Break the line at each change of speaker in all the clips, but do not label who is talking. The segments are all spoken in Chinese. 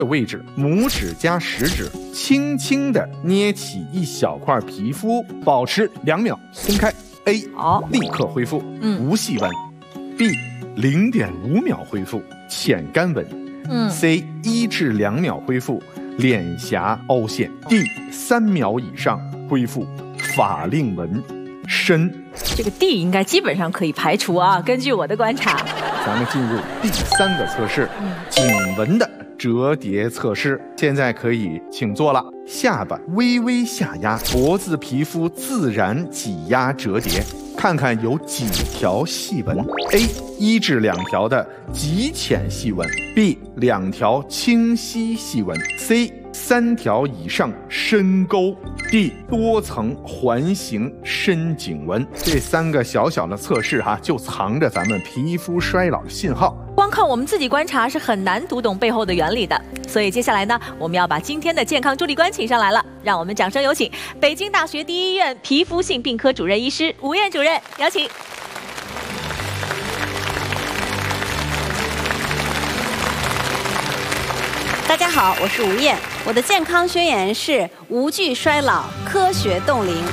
的位置，拇指加食指轻轻地捏起一小块皮肤，保持2秒，松开。A. 立刻恢复，无细纹。B. 0.5秒恢复，浅干纹。C. 1至2秒恢复，脸颊凹陷。D. 3秒以上恢复，法令纹深。
这个 D 应该基本上可以排除啊，根据我的观察。
咱们进入第3个测试，颈纹的折叠测试。现在可以请坐了，下巴微微下压，脖子皮肤自然挤压折叠，看看有几条细纹。A. 1至2条的极浅细纹。B. 2条清晰细纹。C. 3条以上深沟。D. 多层环形深颈纹。这3个小小的测试就藏着咱们皮肤衰老的信号。
光靠我们自己观察是很难读懂背后的原理的，所以接下来呢，我们要把今天的健康助力官请上来了，让我们掌声有请北京大学第一医院皮肤性病科主任医师吴燕主任，有请。
大家好，我是吴燕，我的健康宣言是无惧衰老，科学冻龄。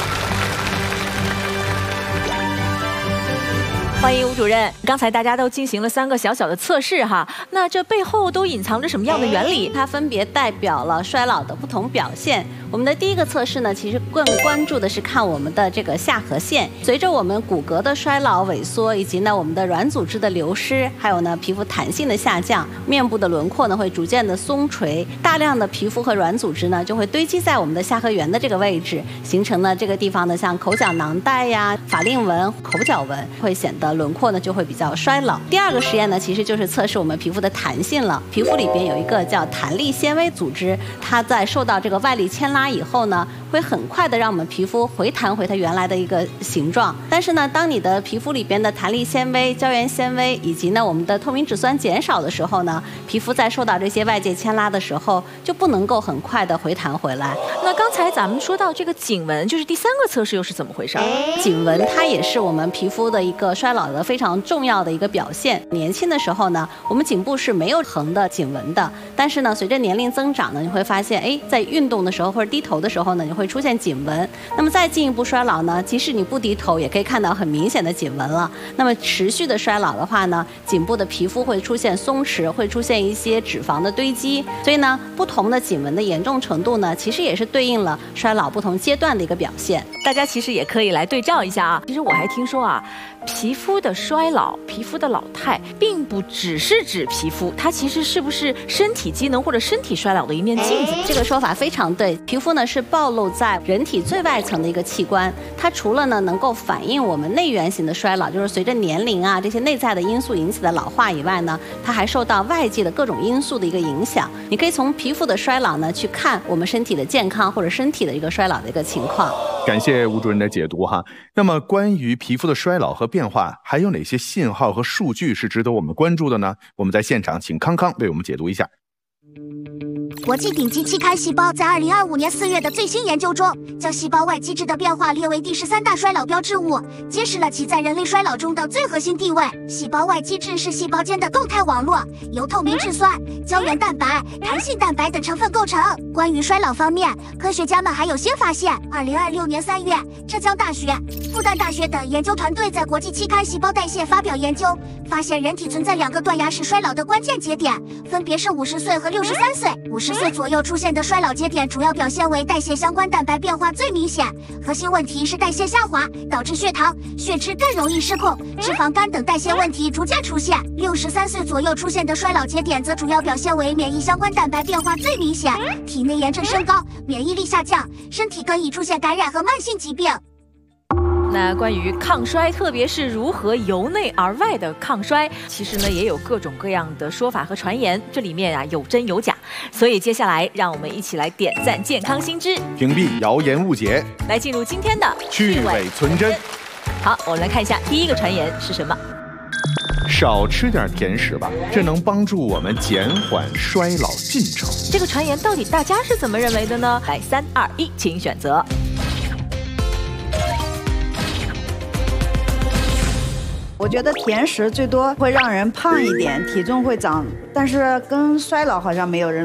欢迎吴主任。刚才大家都进行了3个小小的测试哈，那这背后都隐藏着什么样的原理？
它分别代表了衰老的不同表现。我们的第一个测试呢，其实更关注的是看我们的这个下颌线，随着我们骨骼的衰老萎缩，以及呢我们的软组织的流失，还有呢皮肤弹性的下降，面部的轮廓呢会逐渐的松垂，大量的皮肤和软组织呢就会堆积在我们的下颌缘的这个位置，形成了这个地方的像口角囊袋呀、法令纹、口角纹，会显得轮廓呢就会比较衰老。第二个实验呢，其实就是测试我们皮肤的弹性了。皮肤里边有一个叫弹力纤维组织，它在受到这个外力牵拉以后呢，会很快的让我们皮肤回弹回它原来的一个形状。但是呢，当你的皮肤里边的弹力纤维、胶原纤维以及呢我们的透明质酸减少的时候呢，皮肤在受到这些外界牵拉的时候，就不能够很快的回弹回来。
那刚才咱们说到这个颈纹，就是第3个测试又是怎么回事？
颈纹它也是我们皮肤的一个衰老的非常重要的一个表现。年轻的时候呢，我们颈部是没有横的颈纹的，但是呢，随着年龄增长呢，你会发现，在运动的时候或者低头的时候呢，你会出现颈纹。那么再进一步衰老呢，即使你不低头，也可以看到很明显的颈纹了。那么持续的衰老的话呢，颈部的皮肤会出现松弛，会出现一些脂肪的堆积。所以呢，不同的颈纹的严重程度呢，其实也是对应了衰老不同阶段的一个表现。
大家其实也可以来对照一下啊。其实我还听说啊，皮肤的衰老、皮肤的老态，并不只是指皮肤，它其实是不是身体机能或者身体衰老的一面镜子？
这个说法非常对。皮肤呢是暴露在人体最外层的一个器官，它除了呢能够反映我们内源型的衰老，就是随着年龄啊这些内在的因素引起的老化以外呢，它还受到外界的各种因素的一个影响。你可以从皮肤的衰老呢去看我们身体的健康或者身体的一个衰老的一个情况。
感谢吴主任的解读哈。那么关于皮肤的衰老和变化，还有哪些信号和数据是值得我们关注的呢？我们在现场请康康为我们解读一下。
国际顶级期刊《细胞》在2025年4月的最新研究中，将细胞外基质的变化列为第13大衰老标志物，揭示了其在人类衰老中的最核心地位。细胞外基质是细胞间的动态网络，由透明质酸、胶原蛋白、弹性蛋白等成分构成。关于衰老方面，科学家们还有新发现。2026年3月，浙江大学、复旦大学等研究团队在国际期刊《细胞代谢》发表研究，发现人体存在2个断崖式衰老的关键节点，分别是50岁和63岁。50岁左右出现的衰老节点主要表现为代谢相关蛋白变化最明显，核心问题是代谢下滑，导致血糖、血脂更容易失控，脂肪肝等代谢问题逐渐出现。63岁左右出现的衰老节点则主要表现为免疫相关蛋白变化最明显，体内炎症升高，免疫力下降，身体更易出现感染和慢性疾病。
那关于抗衰，特别是如何由内而外的抗衰，其实呢也有各种各样的说法和传言，这里面啊有真有假。所以接下来让我们一起来点赞健康新知，
屏蔽谣言误解，
来进入今天的
去伪存真。
好，我们来看一下第一个传言是什么。
少吃点甜食吧，这能帮助我们减缓衰老进程。
这个传言到底大家是怎么认为的呢？来，3、2、1，请选择。
我觉得甜食最多会让人胖一点，体重会长，但是跟衰老好像没有